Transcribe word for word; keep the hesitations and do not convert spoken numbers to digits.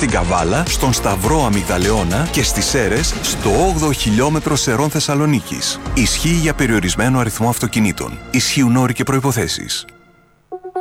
στην Καβάλα, στον Σταυρό Αμυγδαλεώνα και στις Σέρρες, στο όγδοο χιλιόμετρο Σερών Θεσσαλονίκης. Ισχύει για περιορισμένο αριθμό αυτοκινήτων. Ισχύουν όροι και προϋποθέσεις.